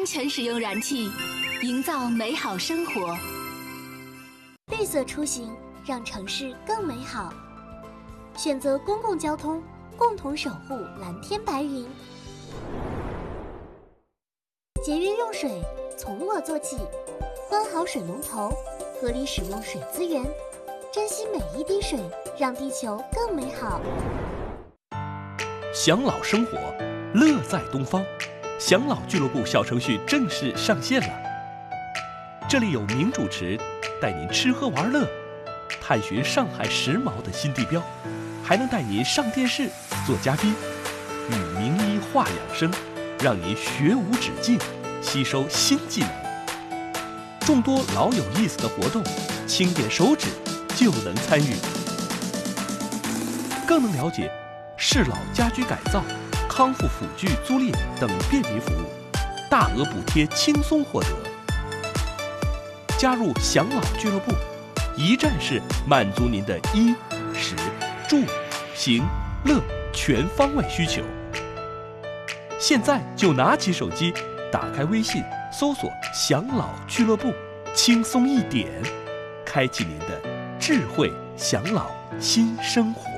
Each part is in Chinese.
安全使用燃气，营造美好生活。 绿色出行，让城市更美好。选择公共交通，共同守护蓝天白云。节约用水，从我做起。关好水龙头，合理使用水资源，珍惜每一滴水，让地球更美好。 享老生活，乐在东方。享老俱乐部小程序正式上线了，这里有名主持带您吃喝玩乐，探寻上海时髦的新地标，还能带您上电视做嘉宾，与名医话养生，让您学无止境，吸收新技能。众多老有意思的活动，轻点手指就能参与，更能了解适老家居改造、康复辅具租赁等便民服务，大额补贴轻松获得。加入享老俱乐部，一站式满足您的衣、食、住、行、乐全方位需求。现在就拿起手机，打开微信，搜索“享老俱乐部”，轻松一点，开启您的智慧享老新生活。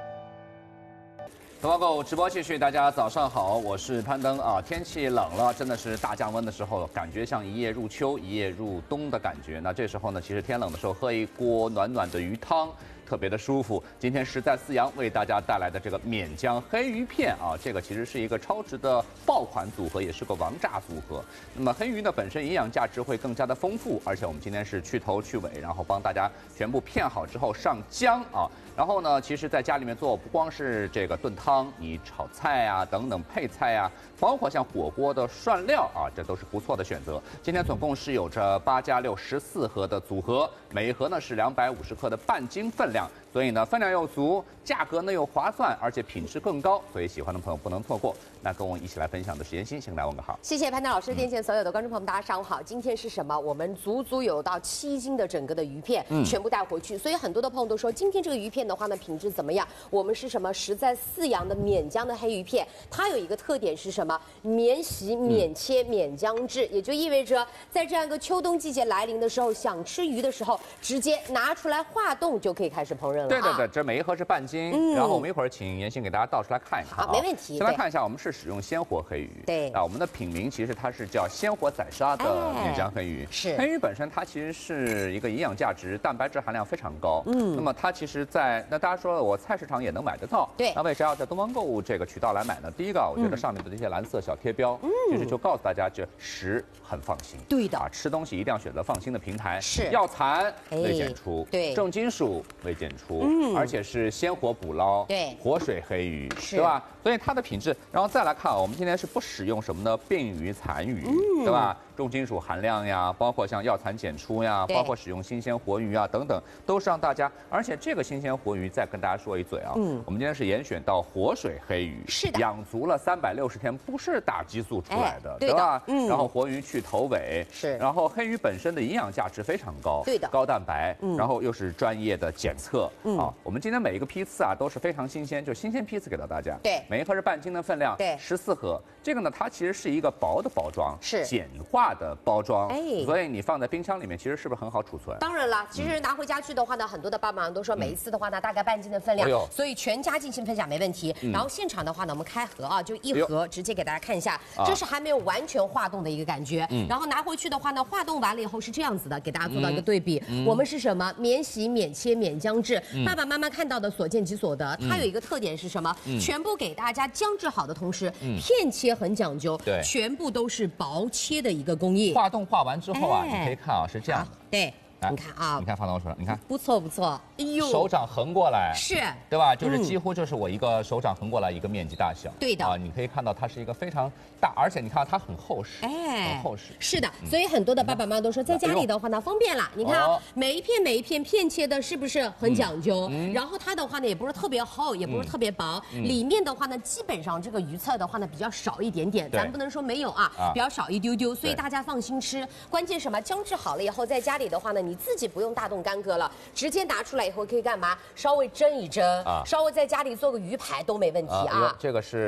东方购直播继续，大家早上好，我是攀登啊。天气冷了，真的是大降温的时候，感觉像一夜入秋，一夜入冬的感觉。那这时候呢，其实天冷的时候，喝一锅暖暖的鱼汤，特别的舒服。今天是在四阳为大家带来的这个缅江黑鱼片啊，这个其实是一个超值的爆款组合，也是个王炸组合。那么黑鱼呢本身营养价值会更加的丰富，而且我们今天是去头去尾，然后帮大家全部片好之后上浆啊。然后呢，其实在家里面做不光是这个炖汤，你炒菜啊等等配菜啊，包括像火锅的涮料啊，这都是不错的选择。今天总共是有着8加6 14盒的组合，每一盒呢是250克的半斤分量，所以呢分量又足，价格呢又划算，而且品质更高，所以喜欢的朋友不能错过。那跟我一起来分享的是妍心，先来问个好。 谢谢潘丹老师，电线所有的观众朋友们，大家上午好。今天是什么？我们足足有到7斤的整个的鱼片，全部带回去。所以很多的朋友都说，今天这个鱼片的话呢，品质怎么样？我们是什么？实在四阳的缅江的黑鱼片，它有一个特点是什么？免洗、免切、免浆制，也就意味着在这样一个秋冬季节来临的时候，想吃鱼的时候，直接拿出来化冻就可以开始烹饪了。 对对对，这每一盒是半斤，然后我们一会儿请妍心给大家倒出来看一看。 好，没问题。 先来看一下，我们是使用鲜活黑鱼。 对啊，我们的品名其实它是叫鲜活宰杀的缅江黑鱼。 是黑鱼本身它其实是一个营养价值、蛋白质含量非常高。那么它其实在那大家说我菜市场也能买得到。 对。 那为啥要在东方购物这个渠道来买呢？第一个，我觉得上面的这些蓝色小贴标，其实就告诉大家这食很放心。 对的啊，吃东西一定要选择放心的平台。 是。 药残未检出， 对。 重金属未检出，而且是鲜活捕捞， 对， 活水黑鱼， 是， 对吧？所以它的品质，然后再来看啊，我们今天是不使用什么呢？病鱼、残鱼，对吧？重金属含量呀，包括像药残检出呀，包括使用新鲜活鱼啊等等，都是让大家。而且这个新鲜活鱼，再跟大家说一嘴啊，我们今天是严选到活水黑鱼， 是的， 养足了360天，不是打激素出来的，对吧？然后活鱼去头尾， 是， 然后黑鱼本身的营养价值非常高， 对的， 高蛋白，然后又是专业的检测，啊，我们今天每一个批次啊都是非常新鲜，就新鲜批次给到大家， 对， 每一盒是半斤的分量， 对 ，14盒。这个呢，它其实是一个薄的包装， 是简化的包装， 哎， 所以你放在冰箱里面，其实是不是很好储存？ 当然了，其实拿回家去的话呢，很多的爸妈都说每一次的话呢，大概半斤的分量，所以全家进行分享没问题。然后现场的话呢，我们开盒啊，就一盒直接给大家看一下，这是还没有完全化冻的一个感觉。然后拿回去的话呢，化冻完了以后是这样子的，给大家做到一个对比。我们是什么？免洗、免切、免浆制。爸爸妈妈看到的所见即所得。它有一个特点是什么？全部给大家浆制好的同时，片切很讲究， 对， 全部都是薄切的一个工艺。 化冻化完之后啊，你可以看啊，是这样的， 对。你看啊， 你看放到我手上，你看不错不错，哎呦， 手掌横过来是， 对吧？就是几乎就是我一个手掌横过来一个面积大小， 对的啊，你可以看到它是一个非常大，而且你看它很厚实， 哎， 很厚实。 是的，所以很多的爸爸妈妈都说，在家里的话呢方便了。你看啊，每一片片切的是不是很讲究？然后它的话呢也不是特别厚，也不是特别薄，里面的话呢基本上这个鱼刺的话呢比较少一点点，咱不能说没有啊，比较少一丢丢，所以大家放心吃。关键什么？浆制好了以后，在家里的话呢，你自己不用大动干戈了，直接拿出来以后可以干嘛？稍微蒸一蒸，稍微在家里做个鱼排都没问题啊。 这个是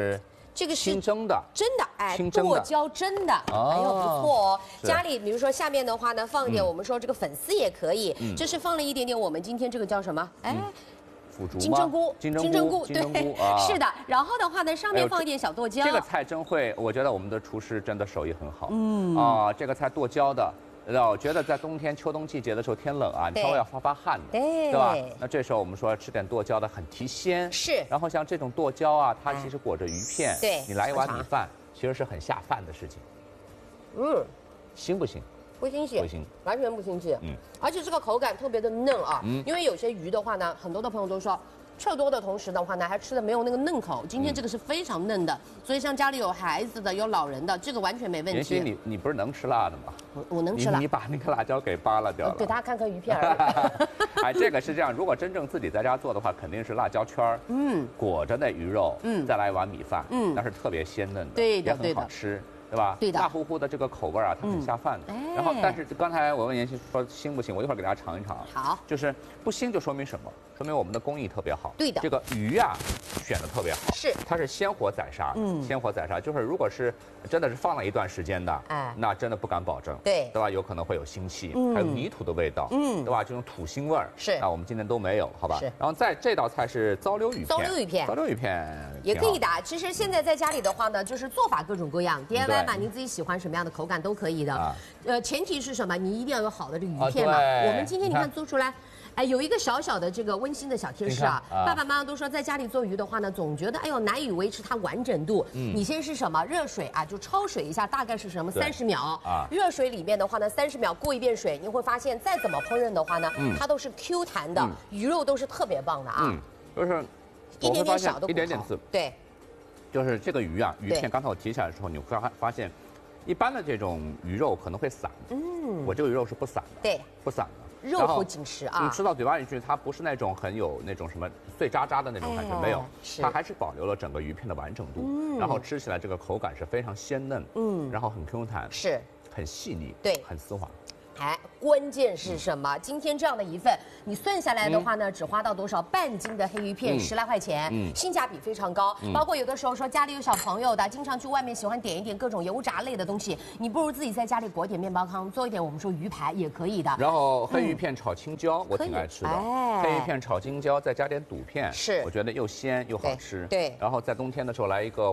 这个是清蒸的， 真的，哎， 清蒸的剁椒蒸的，哎呦不错哦。家里比如说下面的话呢，放一点我们说这个粉丝也可以，这是放了一点点我们今天这个叫什么？哎。金针菇，金针菇，对，是的。然后的话呢，上面放一点小剁椒。 这个菜真会，我觉得我们的厨师真的手艺很好。这个菜剁椒的，我觉得在冬天、秋冬季节的时候天冷啊，你稍微要发汗的，对吧？那这时候我们说吃点剁椒的很提鲜。 是。 然后像这种剁椒啊，它其实裹着鱼片， 对， 你来一碗米饭，其实是很下饭的事情。腥不腥？ 不腥气，完全不腥气。而且这个口感特别的嫩啊。因为有些鱼的话呢，很多的朋友都说吃多的同时的话呢，还吃的没有那个嫩口。今天这个是非常嫩的，所以像家里有孩子的、有老人的，这个完全没问题。 妍希，你不是能吃辣的吗？ 我能吃辣。 你把那个辣椒给扒拉掉了。 给他看看鱼片而已。 哎，这个是这样，如果真正自己在家做的话，肯定是辣椒圈儿，裹着那鱼肉，再来一碗米饭，那是特别鲜嫩的， 对的， 也很好吃。对吧？ 对的， 辣乎乎的这个口味啊，它很下饭的。然后，但是刚才我问妍希说腥不腥，我一会儿给大家尝一尝。 好， 就是不腥就说明什么？说明我们的工艺特别好。 对的， 这个鱼啊选的特别好。 是， 它是鲜活宰杀。鲜活宰杀就是如果是真的是放了一段时间的，那真的不敢保证。 对吧？有可能会有腥气，还有泥土的味道。对吧？这种土腥味儿。 是。 那我们今天都没有，好吧？ 是。 然后这道菜是糟溜鱼片。 糟溜鱼片。 糟溜鱼片也可以的。其实现在在家里的话呢，就是做法各种各样 ，DIY 嘛，您自己喜欢什么样的口感都可以的。前提是什么？你一定要有好的这个鱼片嘛。我们今天你看做出来。哎，有一个小小的这个温馨的小贴士啊，爸爸妈妈都说在家里做鱼的话呢，总觉得哎呦难以维持它完整度。你先是什么？热水啊，就焯水一下，大概是什么30秒啊？热水里面的话呢，30秒过一遍水，你会发现再怎么烹饪的话呢，它都是 Q 弹的，鱼肉都是特别棒的啊。 就是一点点小的一点点刺。 对， 就是这个鱼啊，鱼片刚才我提起来的时候，你会发现，一般的这种鱼肉可能会散。我这个鱼肉是不散的。 对， 不散的。 肉不紧实啊， 你吃到嘴巴里去，它不是那种很有那种什么碎渣渣的那种感觉，没有，它还是保留了整个鱼片的完整度，然后吃起来这个口感是非常鲜嫩，然后很 Q 弹， 是， 很细腻， 对， 很丝滑。 哎，关键是什么？今天这样的一份，你算下来的话呢，只花到多少？半斤的黑鱼片，10来块钱，性价比非常高。包括有的时候说家里有小朋友的，经常去外面喜欢点一点各种油炸类的东西，你不如自己在家里裹点面包糠，做一点我们说鱼排也可以的。 然后黑鱼片炒青椒，我挺爱吃的。黑鱼片炒青椒，再加点肚片， 是， 我觉得又鲜又好吃。 对。 然后在冬天的时候来一个